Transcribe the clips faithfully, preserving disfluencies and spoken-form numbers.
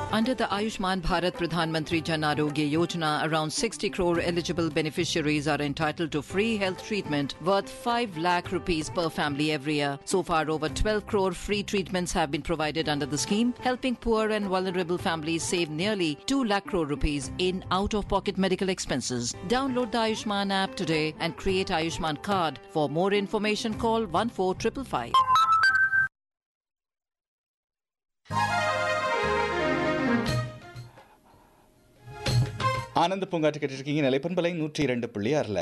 Under the Ayushman Bharat Pradhan Mantri Jan Arogya Yojana, around sixty crore eligible beneficiaries are entitled to free health treatment worth five lakh rupees per family every year. So far, over twelve crore free treatments have been provided under the scheme, helping poor and vulnerable families save nearly two lakh crore rupees in out-of-pocket medical expenses. Download the Ayushman app today and create Ayushman card. For more information, call one four five five five. ஆனந்த பூங்காற்று கேட்டிருக்கீங்க நிலைப்பண்பலை நூற்றி இரண்டு புள்ளி ஆறில்.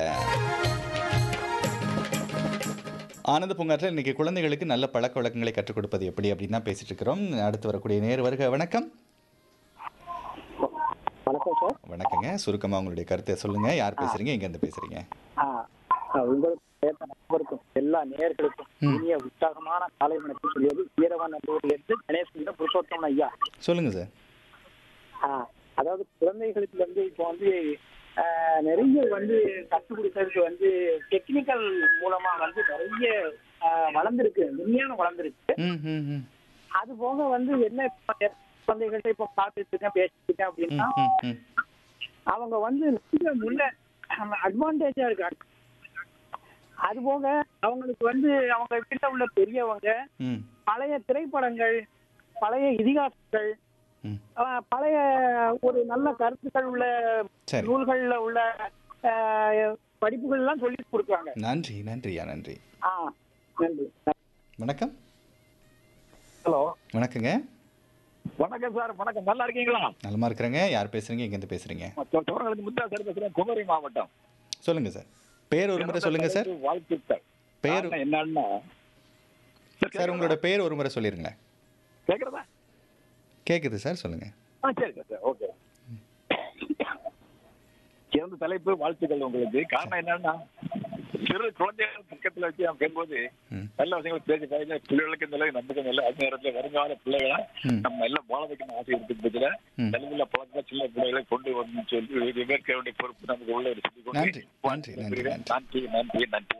ஆனந்த பூங்காற்றில் இன்றைக்கி குழந்தைகளுக்கு நல்ல பழக்க வழக்கங்களை கற்றுக் கொடுப்பது எப்படி அப்படின்னு தான் பேசிட்டு இருக்கிறோம். அடுத்து வரக்கூடிய நேர் வருக. வணக்கம். வணக்கம் சார். வணக்கங்க. சுருக்கமாக உங்களுடைய கருத்தை சொல்லுங்க. யார் பேசுறீங்க, எங்கேருந்து பேசுறீங்க? உங்களுக்கு எல்லா நேயர்களுக்கும் இனிய உற்சாகமான காலை வணக்கம் சொல்லியது வீரவநல்லூரிலிருந்து கணேசன் புருஷோத்தமன் ஐயா. சொல்லுங்க சார். அதாவது குழந்தைகளுக்கு வந்து இப்போ வந்து நிறைய வந்து கற்றுக் கொடுக்கறதுக்கு வந்து டெக்னிக்கல் மூலமா வந்து நிறைய வளர்ந்துருக்கு, விஞ்ஞானம் வளர்ந்துருக்கு. அது போக வந்து என்ன குழந்தைகள்ட்ட இப்போ பார்த்துட்டு இருக்கேன் பேசிட்டு இருக்கேன் அப்படின்னா அவங்க வந்து முன்ன அட்வான்டேஜா இருக்காங்க. அது போக அவங்களுக்கு வந்து அவங்க வீட்டில் உள்ள பெரியவங்க பழைய திரைப்படங்கள், பழைய இதிகாசங்கள், பழைய ஒரு நல்ல கருத்துக்கள் உள்ள நூல்கள்ல உள்ள படிப்புகள் எல்லாம் சொல்லி கொடுக்குறாங்க. நன்றி நன்றியா நன்றி. நன்றி. வணக்கம். ஹலோ. வணக்கங்க. வணக்கம் சார். வணக்கம். நல்லா இருக்கீங்களா? நலமா இருக்கிறேங்க. யார் பேசுறீங்க, எங்க இருந்து பேசுறீங்க? முத்தா சார் பேசுறேன், குமரி மாவட்டம். சொல்லுங்க சார். பேர் ஒரு முறை சொல்லுங்க சார். வாழ்த்துக்கள். பேர் என்னன்னா சார் உங்களோட பேர் ஒரு முறை சொல்லிருங்களேன். கேக்குறதா? கேக்குது சார், சொல்லுங்க. ஆ சரி சார். ஓகே. சிறந்த தலைப்பு, வாழ்த்துக்கள் உங்களுக்கு. காரணம் என்னன்னா சிறு குழந்தைகள் பக்கத்துல வச்சு நம்ம பேசும்போது நல்ல விஷயங்கள் பேசி பாருங்க. பிள்ளைகளுக்கு நல்ல நம்பிக்கை நல்ல அதே நேரத்தில் வருங்கால பிள்ளைகளை நம்ம எல்லாம் வாழ வைக்கணும் ஆசை இருக்கு பட்சத்துல நல்ல பழக்க சின்ன பிள்ளைகளை கொண்டு வந்து சொல்லி விவேற்க வேண்டிய பொறுப்பு நமக்கு உள்ள சொல்லி நன்றி நன்றி நன்றி நன்றி நன்றி நன்றி.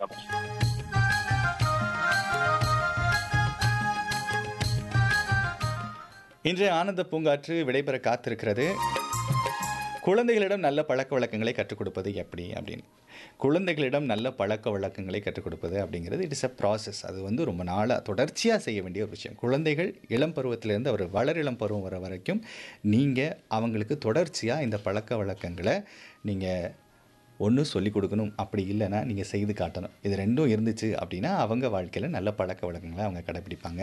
இன்றைய ஆனந்த பூங்காற்று விடைபெற காத்திருக்கிறது. குழந்தைகளிடம் நல்ல பழக்க வழக்கங்களை கற்றுக் கொடுப்பது எப்படி அப்படின்னு. குழந்தைகளிடம் நல்ல பழக்க வழக்கங்களை கற்றுக் கொடுப்பது அப்படிங்கிறது இட் இஸ் அ ப்ராசஸ். அது வந்து ரொம்ப நாளாக தொடர்ச்சியாக செய்ய வேண்டிய ஒரு விஷயம். குழந்தைகள் இளம் பருவத்திலேருந்து அவர் வளர் இளம் பருவம் வர வரைக்கும் நீங்கள் அவங்களுக்கு தொடர்ச்சியாக இந்த பழக்க வழக்கங்களை நீங்கள் ஒன்று சொல்லிக் கொடுக்கணும், அப்படி இல்லைன்னா நீங்கள் செய்து காட்டணும். இது ரெண்டும் இருந்துச்சு அப்படின்னா அவங்க வாழ்க்கையில் நல்ல பழக்க வழக்கங்களை அவங்க கடைப்பிடிப்பாங்க.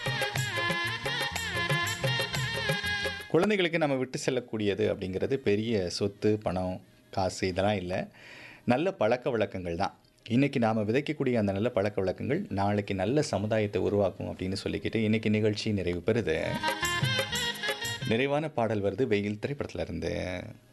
குழந்தைகளுக்கு நம்ம விட்டு செல்லக்கூடியது அப்படிங்கிறது பெரிய சொத்து, பணம், காசு இதெல்லாம் இல்லை, நல்ல பழக்க வழக்கங்கள் தான். இன்றைக்கி நாம் விதைக்கக்கூடிய அந்த நல்ல பழக்க வழக்கங்கள் நாளைக்கு நல்ல சமுதாயத்தை உருவாக்கும் அப்படின்னு சொல்லிக்கிட்டு இன்றைக்கி நிகழ்ச்சி நிறைவு பெறுது. நிறைவான பாடல் வருது வெயில் திரைப்படத்தில் இருந்து.